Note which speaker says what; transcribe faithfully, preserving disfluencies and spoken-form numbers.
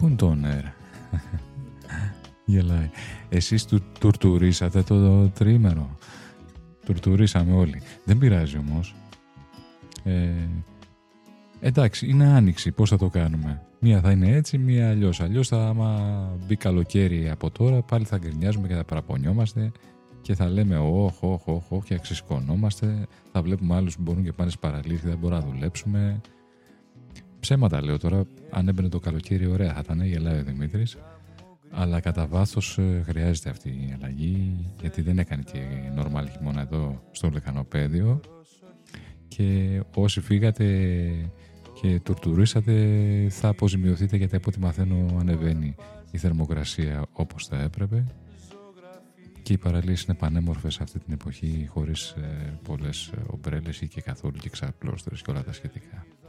Speaker 1: Πού είναι το όνερ? Γελάει. Εσείς του, τουρτουρίσατε το τριήμερο. Τουρτουρίσαμε όλοι. Δεν πειράζει όμως. Ε, εντάξει, είναι άνοιξη. Πώς θα το κάνουμε? Μία θα είναι έτσι, μία αλλιώς. Αλλιώς θα, άμα μπει καλοκαίρι από τώρα, πάλι θα γκρινιάζουμε και θα παραπονιόμαστε και θα λέμε όχ, όχ, όχ, όχ και αξισκωνόμαστε. Θα βλέπουμε άλλους που μπορούν και πάνε στις παραλίες και δεν μπορούν να δουλέψουμε. Ψέματα λέω τώρα. Αν έμπαινε το καλοκαίρι, ωραία θα ήταν, γελάει ο Δημήτρης. Αλλά κατά βάθος χρειάζεται αυτή η αλλαγή, γιατί δεν έκανε και νορμάλ χειμώνα εδώ στο Λεκανοπαίδιο. Και όσοι φύγατε και τουρτουρίσατε θα αποζημιωθείτε, γιατί από ό,τι μαθαίνω ανεβαίνει η θερμοκρασία όπως θα έπρεπε και οι παραλίες είναι πανέμορφες αυτή την εποχή, χωρίς ε, πολλές ομπρέλες ή και καθόλου και ξαπλώστερες και όλα τα σχετικά.